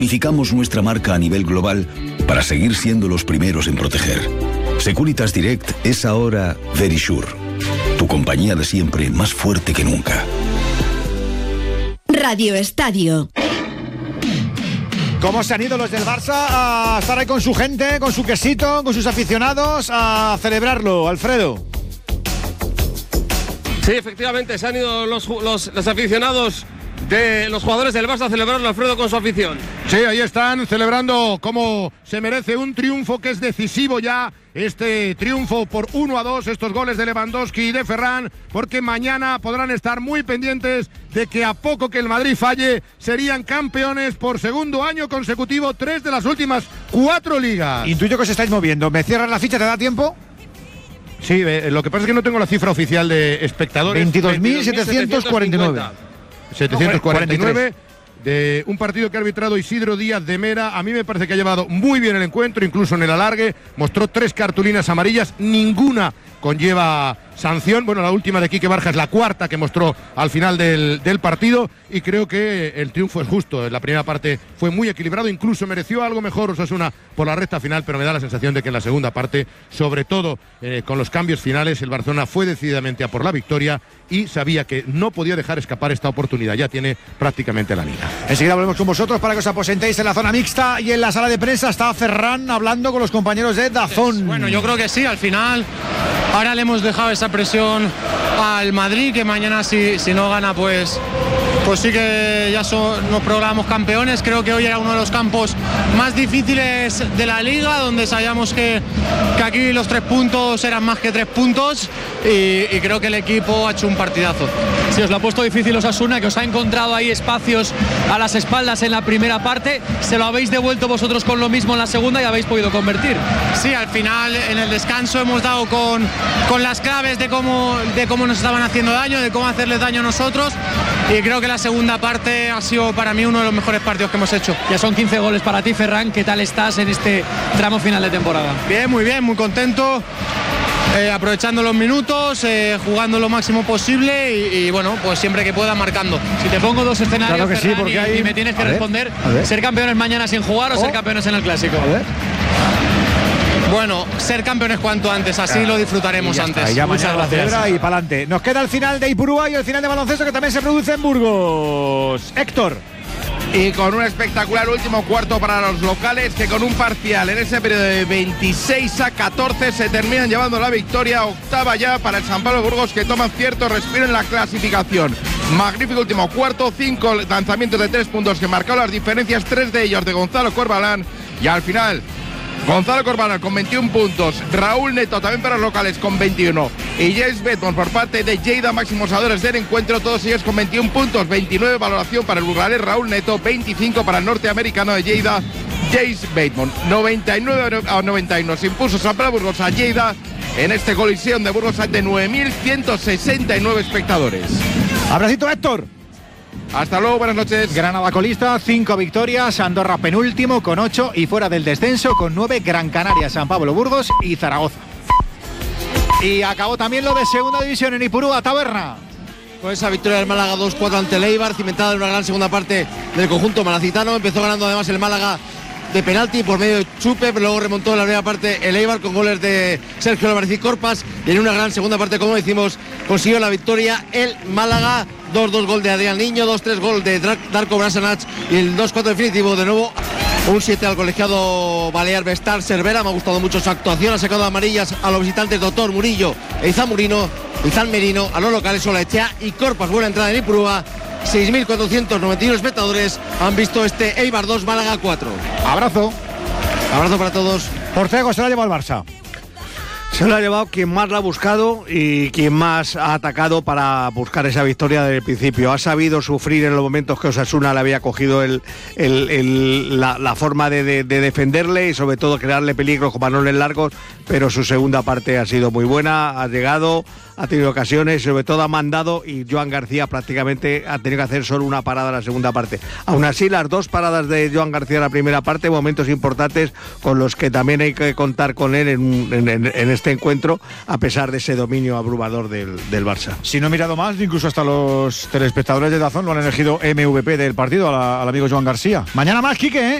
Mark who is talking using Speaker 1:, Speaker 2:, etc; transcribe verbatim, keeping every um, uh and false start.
Speaker 1: Unificamos nuestra marca a nivel global para seguir siendo los primeros en proteger. Securitas Direct es ahora Verisure, tu compañía de siempre más fuerte que nunca.
Speaker 2: Radio Estadio.
Speaker 3: ¿Cómo se han ido los del Barça a estar ahí con su gente, con su quesito, con sus aficionados a celebrarlo, Alfredo?
Speaker 4: Sí, efectivamente, se han ido los, los, los aficionados de los jugadores del Barça a celebrarlo, Alfredo, con su afición.
Speaker 5: Sí, ahí están celebrando como se merece un triunfo que es decisivo ya. Este triunfo por uno a dos, estos goles de Lewandowski y de Ferran, porque mañana podrán estar muy pendientes de que a poco que el Madrid falle, serían campeones por segundo año consecutivo, tres de las últimas cuatro ligas.
Speaker 3: Intuyo que os estáis moviendo. ¿Me cierras la ficha? ¿Te da tiempo?
Speaker 5: Sí, eh, lo que pasa es que no tengo la cifra oficial de espectadores.
Speaker 3: veintidós mil setecientos cuarenta y nueve.
Speaker 5: setecientos cuarenta y nueve. De un partido que ha arbitrado Isidro Díaz de Mera. A mí me parece que ha llevado muy bien el encuentro, incluso en el alargue. Mostró tres cartulinas amarillas, ninguna conlleva sanción. Bueno, la última de Quique Barja es la cuarta que mostró al final del, del partido, y creo que el triunfo es justo. En la primera parte fue muy equilibrado, incluso mereció algo mejor Osasuna por la recta final, pero me da la sensación de que en la segunda parte, sobre todo eh, con los cambios finales, el Barcelona fue decididamente a por la victoria y sabía que no podía dejar escapar esta oportunidad. Ya tiene prácticamente la liga.
Speaker 3: Enseguida volvemos con vosotros para que os aposentéis en la zona mixta, y en la sala de prensa está Ferran hablando con los compañeros de DAZN.
Speaker 6: Bueno, yo creo que sí, al final ahora le hemos dejado esa presión al Madrid, que mañana si, si no gana pues, pues sí que ya son, nos proclamamos campeones. Creo que hoy era uno de los campos más difíciles de la liga, donde sabíamos que, que aquí los tres puntos eran más que tres puntos, y, y creo que el equipo ha hecho un partidazo.
Speaker 7: Si os lo ha puesto difícil Osasuna, que os ha encontrado ahí espacios a las espaldas en la primera parte, se lo habéis devuelto vosotros con lo mismo en la segunda y habéis podido convertir.
Speaker 6: Sí, al final en el descanso hemos dado con, con las claves de cómo, de cómo nos estaban haciendo daño, de cómo hacerles daño a nosotros, y creo que la segunda parte ha sido para mí uno de los mejores partidos que hemos hecho.
Speaker 7: Ya son quince goles para ti, Ferran. ¿Qué tal estás en este tramo final de temporada?
Speaker 6: Bien, muy bien, muy contento. Eh, aprovechando los minutos, eh, jugando lo máximo posible y, y bueno, pues siempre que pueda marcando.
Speaker 7: Si te pongo dos escenarios,
Speaker 3: claro que
Speaker 7: Ferran,
Speaker 3: sí, porque
Speaker 7: y,
Speaker 3: hay...
Speaker 7: y me tienes que
Speaker 3: a ver,
Speaker 7: responder,
Speaker 3: a ver.
Speaker 7: ¿ser campeones mañana sin jugar o
Speaker 3: Oh.
Speaker 7: ser campeones en el Clásico?
Speaker 3: A ver.
Speaker 6: Bueno, ser campeones cuanto antes, así
Speaker 3: Claro.
Speaker 6: lo disfrutaremos
Speaker 3: Y ya
Speaker 6: antes.
Speaker 3: está, y ya
Speaker 6: Muchas
Speaker 3: mañana lo
Speaker 6: gracias.
Speaker 3: celebra y para adelante. Nos queda el final de Ipurúa y el final de baloncesto, que también se produce en Burgos. Héctor.
Speaker 8: Y con un espectacular último cuarto para los locales, que con un parcial en ese periodo de veintiséis a catorce se terminan llevando la victoria, octava ya para el San Pablo Burgos, que toman cierto respiro en la clasificación. Magnífico último cuarto, cinco lanzamientos de tres puntos que marcaron las diferencias, tres de ellos de Gonzalo Corbalán, y al final Gonzalo Corbalán con veintiún puntos, Raúl Neto también para los locales con veintiuno, y James Bedmont por parte de Lleida, máximos jugadores del encuentro, todos ellos con veintiún puntos, veintinueve valoración para el burgalés Raúl Neto, veinticinco para el norteamericano de Lleida, James Bedmont. Noventa y nueve a noventa y uno se impuso San Pablo Burgos a Lleida en este Coliseum de Burgos ante nueve mil ciento sesenta y nueve espectadores.
Speaker 3: Abracito, Héctor.
Speaker 8: Hasta luego, buenas noches.
Speaker 3: Granada colista, cinco victorias, Andorra penúltimo con ocho y fuera del descenso con nueve Gran Canaria, San Pablo Burgos y Zaragoza. Y acabó también lo de segunda división en Ipurúa, Taberna.
Speaker 9: Con esa victoria del Málaga dos cuatro ante el Eibar, cimentada en una gran segunda parte del conjunto malacitano. Empezó ganando además el Málaga de penalti por medio de Chupe, pero luego remontó en la primera parte el Eibar con goles de Sergio Álvarez y Corpas, y en una gran segunda parte, como decimos, consiguió la victoria el Málaga. dos dos gol de Adrián Niño, dos tres gol de Darko Brasanac y el dos cuatro definitivo de nuevo. Un siete al colegiado balear Bestar Cervera. Me ha gustado mucho su actuación, ha sacado amarillas a los visitantes Doctor Murillo e Izan Murino, Izan Merino, a los locales Olaechea y Corpas. Buena entrada en Ipurúa. seis mil cuatrocientos noventa y uno espectadores han visto este Eibar dos, Málaga cuatro.
Speaker 3: Abrazo.
Speaker 9: Abrazo para todos.
Speaker 3: Orcego se la lleva al Barça.
Speaker 10: Se lo ha llevado quien más la ha buscado y quien más ha atacado para buscar esa victoria desde el principio. Ha sabido sufrir en los momentos que Osasuna le había cogido el, el, el, la, la forma de, de, de defenderle y sobre todo crearle peligros con balones largos, pero su segunda parte ha sido muy buena, ha llegado, ha tenido ocasiones, sobre todo ha mandado, y Joan García prácticamente ha tenido que hacer solo una parada en la segunda parte. Aún así, las dos paradas de Joan García en la primera parte, momentos importantes con los que también hay que contar con él en, en, en este encuentro, a pesar de ese dominio abrumador del, del Barça.
Speaker 2: Si no he mirado más, incluso hasta los telespectadores de DAZN lo han elegido M V P del partido, al, al amigo Joan García. Mañana más, Quique, ¿eh?